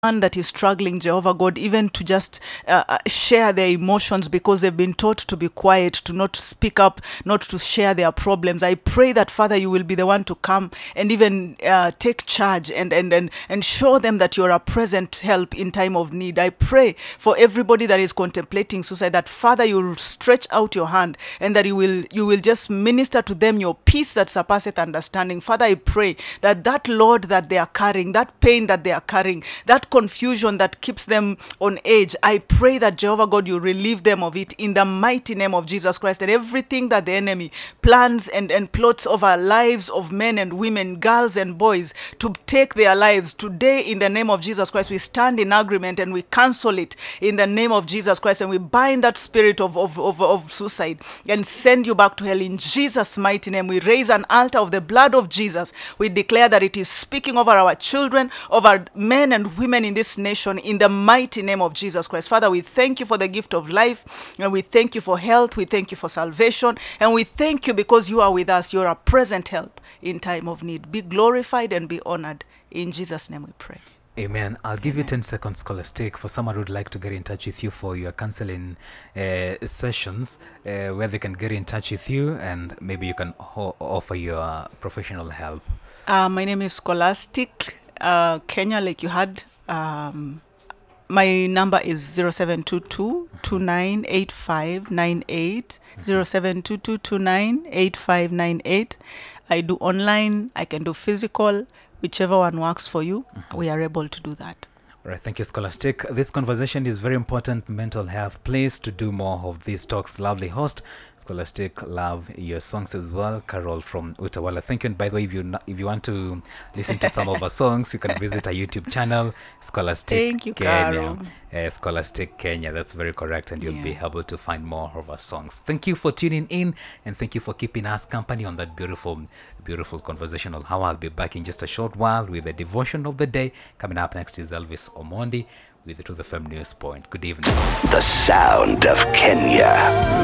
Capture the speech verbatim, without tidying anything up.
that is struggling, Jehovah God, even to just uh, uh, share their emotions because they've been taught to be quiet, to not speak up, not to share their problems. I pray that, Father, you will be the one to come and even uh, take charge and, and, and, and show them that you're a present help in time of need. I pray for everybody that is contemplating suicide, that, Father, you will stretch out your hand and that you will, you will just minister to them your peace that surpasseth understanding. Father, I pray that that load that they are carrying, that pain that they are carrying, that confusion that keeps them on edge, I pray that, Jehovah God, you relieve them of it in the mighty name of Jesus Christ. And everything that the enemy plans and, and plots over lives of men and women, girls and boys, to take their lives today, in the name of Jesus Christ, we stand in agreement and we cancel it in the name of Jesus Christ, and we bind that spirit of, of, of, of suicide and send you back to hell in Jesus' mighty name. We raise an altar of the blood of Jesus. We declare that it is speaking over our children, over men and women in this nation, in the mighty name of Jesus Christ. Father, we thank you for the gift of life, and we thank you for health, we thank you for salvation, and we thank you because you are with us. You are a present help in time of need. Be glorified and be honored. In Jesus' name we pray. Amen. I'll give Amen. you ten seconds, Scholastic, for someone who would like to get in touch with you for your counseling uh, sessions, uh, where they can get in touch with you and maybe you can ho- offer your professional help. Uh, my name is Scholastic uh, Kenya, like you had. Um, my number is zero seven two two, two nine eight five nine eight, zero seven two two, two nine eight five nine eight. I do online, I can do physical, whichever one works for you. Mm-hmm. We are able to do that. All right, thank you, Scholastic. This conversation is very important. Mental health. Please to do more of these talks. Lovely host, Scholastic. Love your songs as well. Carol from Utawala. Thank you. And by the way, if you not, if you want to listen to some of our songs, you can visit our YouTube channel, Scholastic Thank you, Kenya. Carol. Uh, Scholastic Kenya. That's very correct, and you'll Yeah. be able to find more of our songs. Thank you for tuning in, and thank you for keeping us company on that beautiful, beautiful conversational hour. I'll be back in just a short while with the devotion of the day. Coming up next is Elvis Omondi with the Truth F M News Point. Good evening. The sound of Kenya.